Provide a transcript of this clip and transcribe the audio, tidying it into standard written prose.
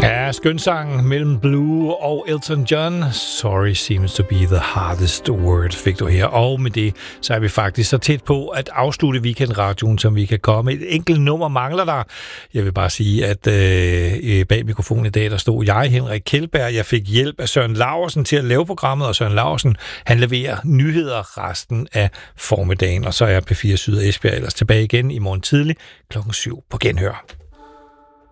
Ja, skønsang mellem Blue og Elton John. Sorry seems to be the hardest word, fik du her. Og med det, så er vi faktisk så tæt på at afslutte weekendradioen, som vi kan komme. Et enkelt nummer mangler der. Jeg vil bare sige, at bag mikrofonen i dag, der stod jeg, Henrik Kjeldberg. Jeg fik hjælp af Søren Laursen til at lave programmet, og Søren Laursen, han leverer nyheder resten af formiddagen. Og så er P4 Syd og Esbjerg ellers tilbage igen i morgen tidlig 7:00 på Genhør.